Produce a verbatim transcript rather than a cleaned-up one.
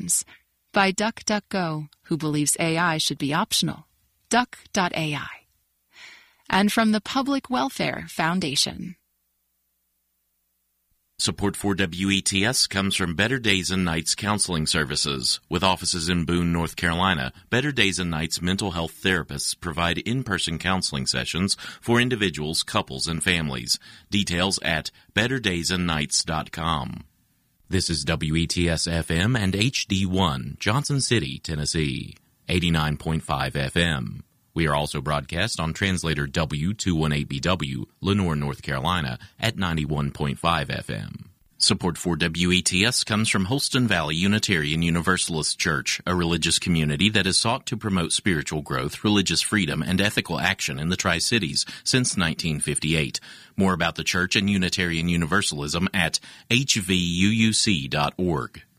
questions by DuckDuckGo, who believes A I should be optional. duck dot A I. And from the Public Welfare Foundation. Support for W E T S comes from Better Days and Nights Counseling Services. With offices in Boone, North Carolina, Better Days and Nights mental health therapists provide in-person counseling sessions for individuals, couples, and families. Details at better days and nights dot com. This is W E T S F M and H D one, Johnson City, Tennessee, eighty-nine point five F M. We are also broadcast on translator W two eighteen B W, Lenoir, North Carolina, at ninety-one point five F M. Support for W E T S comes from Holston Valley Unitarian Universalist Church, a religious community that has sought to promote spiritual growth, religious freedom, and ethical action in the Tri-Cities since nineteen fifty-eight. More about the church and Unitarian Universalism at h v u u c dot org.